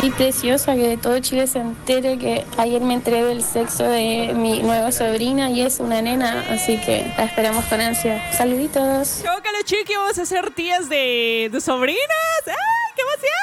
Y preciosa, que todo Chile se entere que ayer me enteré del sexo de mi nueva sobrina y es una nena, así que la esperamos con ansia. Saluditos. ¡Chócale, chiqui! Vamos a ser tías de sobrinas. ¡Ay, qué emoción!